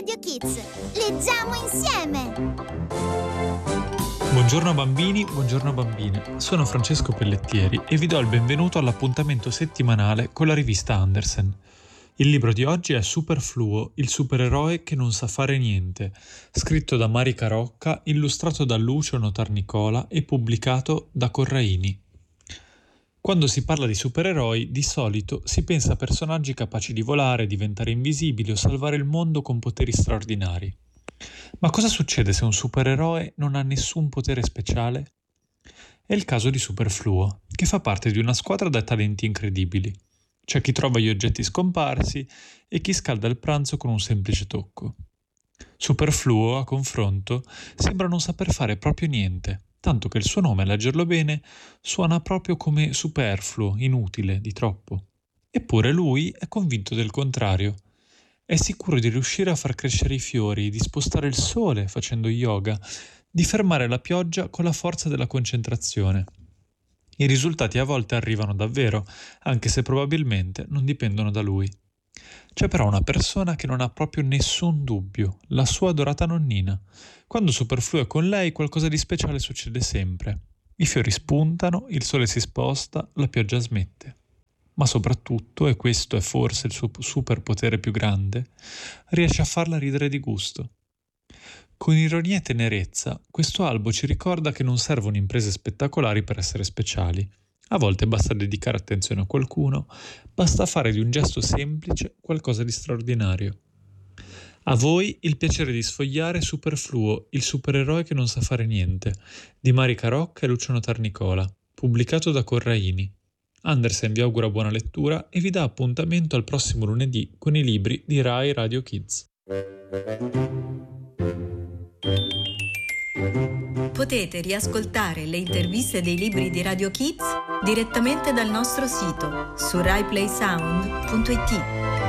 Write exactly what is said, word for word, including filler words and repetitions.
Radio Kids. Leggiamo insieme! Buongiorno bambini, buongiorno bambine. Sono Francesco Pellettieri e vi do il benvenuto all'appuntamento settimanale con la rivista Andersen. Il libro di oggi è Superfluo, il supereroe che non sa fare niente, scritto da Marica Rocca, illustrato da Lucio Notarnicola e pubblicato da Corraini. Quando si parla di supereroi, di solito si pensa a personaggi capaci di volare, diventare invisibili o salvare il mondo con poteri straordinari. Ma cosa succede se un supereroe non ha nessun potere speciale? È il caso di Superfluo, che fa parte di una squadra da talenti incredibili. C'è chi trova gli oggetti scomparsi e chi scalda il pranzo con un semplice tocco. Superfluo, a confronto, sembra non saper fare proprio niente, tanto che il suo nome, a leggerlo bene, suona proprio come superfluo, inutile, di troppo. Eppure lui è convinto del contrario. È sicuro di riuscire a far crescere i fiori, di spostare il sole facendo yoga, di fermare la pioggia con la forza della concentrazione. I risultati a volte arrivano davvero, anche se probabilmente non dipendono da lui. C'è però una persona che non ha proprio nessun dubbio, la sua adorata nonnina. Quando Superfluo è con lei, qualcosa di speciale succede sempre. I fiori spuntano, il sole si sposta, la pioggia smette. Ma soprattutto, e questo è forse il suo superpotere più grande, riesce a farla ridere di gusto. Con ironia e tenerezza, questo albo ci ricorda che non servono imprese spettacolari per essere speciali. A volte basta dedicare attenzione a qualcuno, basta fare di un gesto semplice qualcosa di straordinario. A voi il piacere di sfogliare Superfluo, il supereroe che non sa fare niente, di Marica Rocca e Lucio Notarnicola, pubblicato da Corraini. Andersen vi augura buona lettura e vi dà appuntamento al prossimo lunedì con i libri di Rai Radio Kids. Potete riascoltare le interviste dei libri di Radio Kids direttamente dal nostro sito su rai play sound punto it.